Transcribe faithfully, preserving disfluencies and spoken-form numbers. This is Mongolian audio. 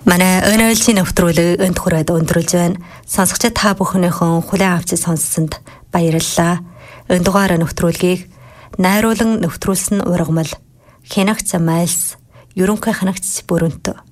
Манай өнөө өөлжийн нэвтрүүлэг энд хүрээд өндөрлж байна. Сонсогчид та бүхнийхэн хүлээн авч сонссонд баярлалаа. Энэ дугаараа нэвтрүүлгийг найруулан нэвтрүүлсэн ургамал Хянагт Майлс, ерөнхий хянагт Бүрэнтө